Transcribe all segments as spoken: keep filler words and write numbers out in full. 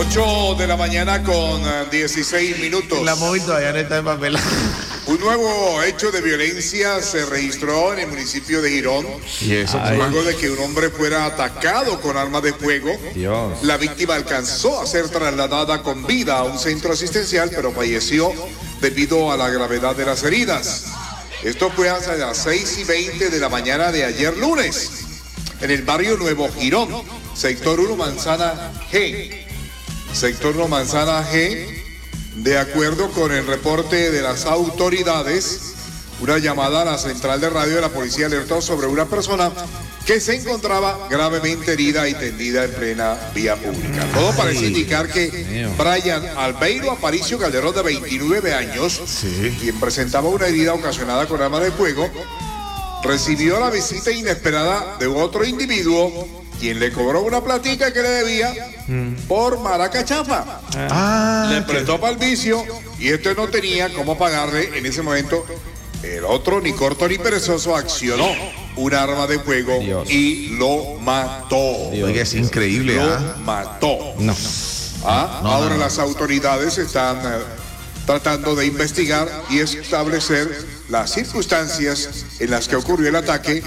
ocho de la mañana con dieciséis minutos. La móvil todavía no está en papel. Un nuevo hecho de violencia se registró en el municipio de Girón. ¿Y eso? Luego de que un hombre fuera atacado con arma de fuego, Dios. La víctima alcanzó a ser trasladada con vida a un centro asistencial, pero falleció debido a la gravedad de las heridas. Esto fue hasta las seis y veinte de la mañana de ayer lunes, en el barrio Nuevo Girón, sector uno Manzana G. Sector uno Manzana G. De acuerdo con el reporte de las autoridades, una llamada a la central de radio de la policía alertó sobre una persona que se encontraba gravemente herida y tendida en plena vía pública. Todo parece indicar que Brian Albeiro Aparicio Calderón, de veintinueve años, Sí. quien presentaba una herida ocasionada con arma de fuego, recibió la visita inesperada de otro individuo, quien le cobró una platica que le debía por maraca chafa. Ah, Le prestó para el vicio y este no tenía cómo pagarle en ese momento. El otro, ni corto ni perezoso, accionó un arma de fuego Dios. y lo mató. oiga, es increíble, Lo ¿ah? mató. No. ¿Ah? No, Ahora no, no. las autoridades están eh, tratando de investigar y establecer las circunstancias en las que ocurrió el ataque,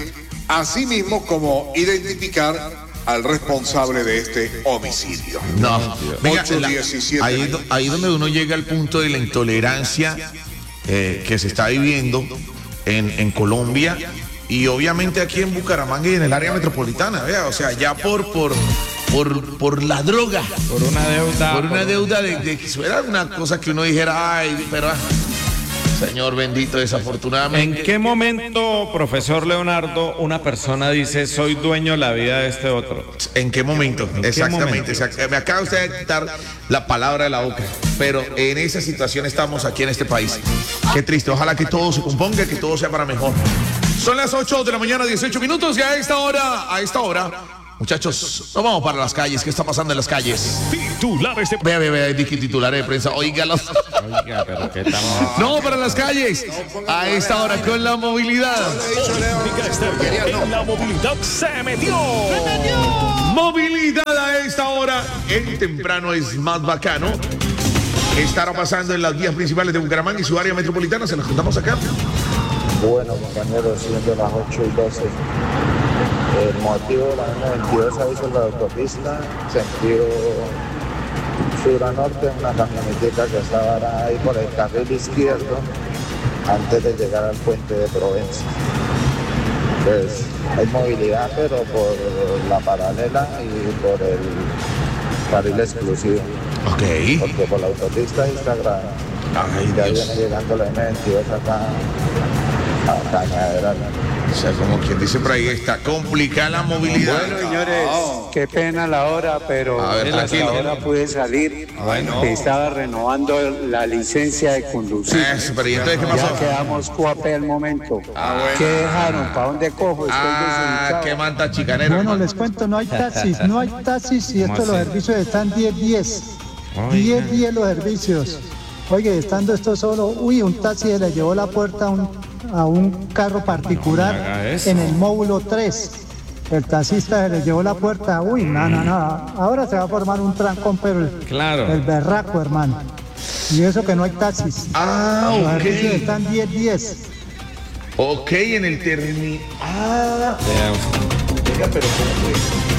así como identificar al responsable de este homicidio. No, venga, ocho, la- diecisiete ahí, do- ahí donde uno llega al punto de la intolerancia eh, que se está viviendo en, en Colombia y obviamente aquí en Bucaramanga y en el área metropolitana, vea, o sea, ya por por por, por la droga, Por una deuda. por una deuda de, de que eso era una cosa que uno dijera, ay, pero ah, Señor bendito, desafortunadamente. ¿En qué momento, profesor Leonardo, una persona dice soy dueño de la vida de este otro? ¿En qué momento? ¿En qué Exactamente. momento? exact- Me acaba usted de quitar la palabra de la boca. Pero en esa situación estamos aquí en este país. Qué triste. Ojalá que todo se componga, que todo sea para mejor. Son las ocho de la mañana, dieciocho minutos. Y a esta hora, a esta hora, muchachos, nos vamos para las calles. ¿Qué está pasando en las calles? Titulares de Vea, vea, vea, dije titulares de prensa. Óigalos. Oiga, pero qué estamos. No, para las calles. A esta hora con la movilidad. Olímpica Estéreo. En la movilidad se metió. Movilidad a esta hora. El temprano es más bacano. ¿Qué estará pasando en las vías principales de Bucaramanga y su área metropolitana? Se las contamos acá. Bueno, compañeros, siendo las ocho y doce. El motivo de la N veintidós aviso de la autopista, sentido sur a norte, una camionetica que estaba ahí por el carril izquierdo antes de llegar al puente de Provenza. Pues hay movilidad, pero por la paralela y por el carril exclusivo, Ok. porque por la autopista ahí está grave. Ay, Ya Dios. viene llegando la N veintidós acá a Cañaveral. O sea, como quien dice por ahí, está complicada la movilidad. Bueno, señores, qué pena la hora, pero A ver, hasta tranquilo. ahora pude salir. Bueno. Estaba renovando la licencia de conducir. Eso, pero ¿y entonces qué pasó? Ya quedamos cuape al momento. ¿Qué dejaron? ¿Para dónde cojo? Estoy Ah, desubicado. qué manta chicanero. Bueno, hermano. les cuento, no hay taxis, no hay taxis y estos los así? servicios están diez diez. Oiga. diez diez los servicios. Oye, estando esto solo, uy, un taxi se le llevó la puerta a un, a un carro particular No me haga eso. en el módulo tres. El taxista se le llevó la puerta, uy, no, no, no. Ahora se va a formar un trancón, pero el, Claro. el berraco, hermano. Y eso que no hay taxis. Ah, Los servicios ok. están diez diez. Ok, en el termi... Ah, Vea, oiga, pero ¿cómo fue?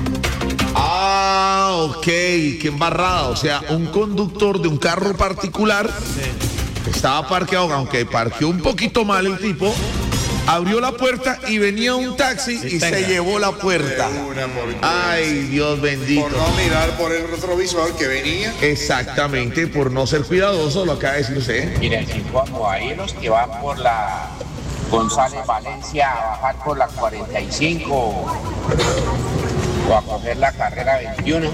Ah, ok, qué embarrada. O sea, un conductor de un carro particular estaba parqueado, aunque parqueó un poquito mal el tipo, abrió la puerta y venía un taxi y tenga. se llevó la puerta. Una por- Ay, Dios bendito. Por no mirar por el retrovisor que venía. Exactamente, por no ser cuidadoso, lo acaba de decir usted. Miren, si cuando hay los que van por la González Valencia a bajar por la cuarenta y cinco o a coger la carrera veintiuno,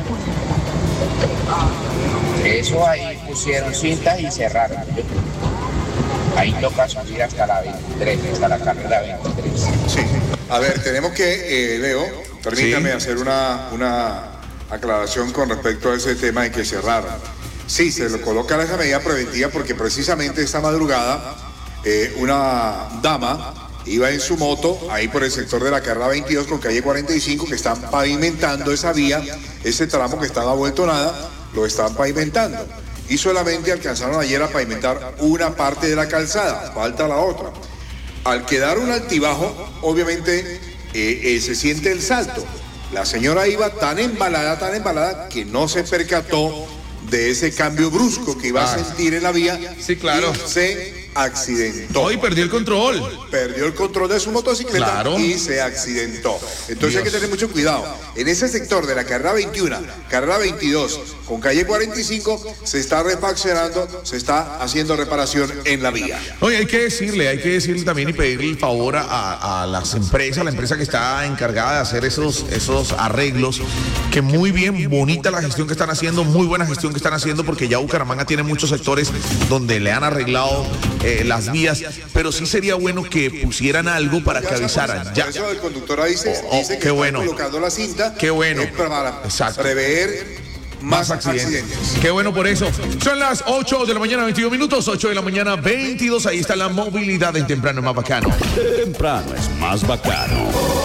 eso ahí pusieron cintas y cerraron. Ahí toca subir hasta la veintitrés, hasta la carrera veintitrés. Sí. A ver, tenemos que, eh, Leo, permítame Sí. hacer una, una aclaración con respecto a ese tema de que cerraron. Sí, se lo coloca esa medida preventiva porque precisamente esta madrugada eh, una dama iba en su moto ahí por el sector de la carrera veintidós con calle cuarenta y cinco, que están pavimentando esa vía, ese tramo que estaba vuelto nada, lo están pavimentando. Y solamente alcanzaron ayer a pavimentar una parte de la calzada, falta la otra. Al quedar un altibajo, obviamente eh, eh, se siente el salto. La señora iba tan embalada, tan embalada, que no se percató de ese cambio brusco que iba ah, a sentir en la vía. Sí, claro. Y se accidentó. Hoy perdió el control. Perdió el control de su motocicleta claro. y se accidentó. Entonces Dios. Hay que tener mucho cuidado. En ese sector de la carrera veintiuno, carrera veintidós, con calle cuarenta y cinco, se está refaccionando, se está haciendo reparación en la vía. Oye, hay que decirle, hay que decirle también y pedirle el favor a, a las empresas, la empresa que está encargada de hacer esos, esos arreglos, que muy bien, bonita la gestión que están haciendo, muy buena gestión que están haciendo, porque ya Bucaramanga tiene muchos sectores donde le han arreglado Eh, las vías, pero sí sería bueno que pusieran algo para que avisaran. Ya. Eso el conductor dice, oh, oh, dice que qué está bueno. colocando la cinta. Qué bueno. Para Exacto. prever más, más accidentes. accidentes. Qué bueno por eso. Son las ocho de la mañana, veintidós minutos, ocho de la mañana, veintidós. Ahí está la movilidad en Temprano es más bacano. Temprano es más bacano.